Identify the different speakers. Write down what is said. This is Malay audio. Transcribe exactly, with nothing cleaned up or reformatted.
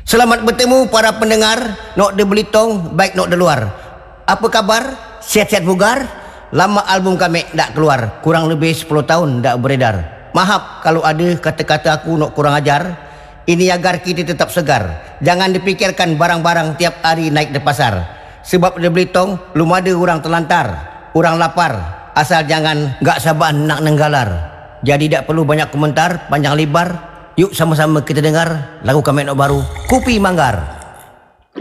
Speaker 1: Selamat bertemu para pendengar Nok de Belitung, baik Nok de luar. Apa kabar? Sihat-sihat bugar? Lama album kami tak keluar, kurang lebih sepuluh tahun tak beredar. Maaf kalau ada kata-kata aku Nok kurang ajar. Ini agar kita tetap segar. Jangan dipikirkan barang-barang tiap hari naik di pasar. Sebab di Belitung belum ada orang terlantar, orang lapar. Asal jangan gak sabar nak nenggalar. Jadi tak perlu banyak komentar panjang lebar. Yuk sama-sama kita dengar lagu kami Nok baru, Kopi Manggar.